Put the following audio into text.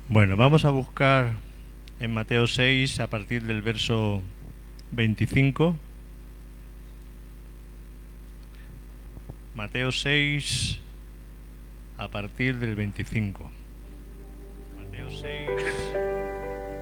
Bueno, vamos a buscar en Mateo 6 a partir del verso 25. Mateo 6 a partir del 25.